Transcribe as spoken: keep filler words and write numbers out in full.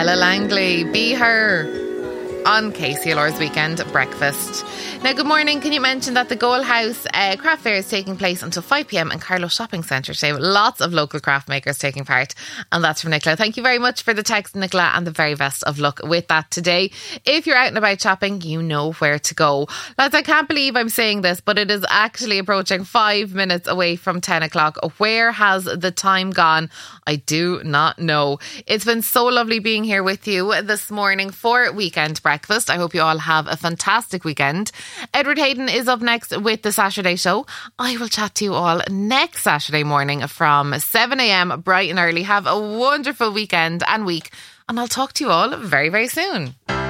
Ella Langley, Be Her, on K C L R's Weekend Breakfast. Now, good morning. Can you mention that the Goal House uh, craft fair is taking place until five p.m. in Carlow Shopping Centre today, with lots of local craft makers taking part. And that's from Nicola. Thank you very much for the text, Nicola, and the very best of luck with that today. If you're out and about shopping, you know where to go. Lads, I can't believe I'm saying this, but it is actually approaching five minutes away from ten o'clock. Where has the time gone? I do not know. It's been so lovely being here with you this morning for Weekend Breakfast. I hope you all have a fantastic weekend. Edward Hayden is up next with the Saturday show. I will chat to you all next Saturday morning from seven a.m. bright and early. Have a wonderful weekend and week, and I'll talk to you all very, very soon.